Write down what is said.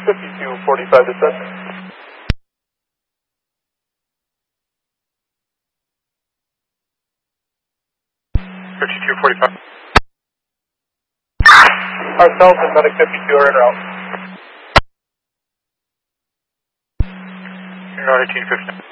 5245 descent. 5245. Ourselves and Medic 52 are en route. En route 1850.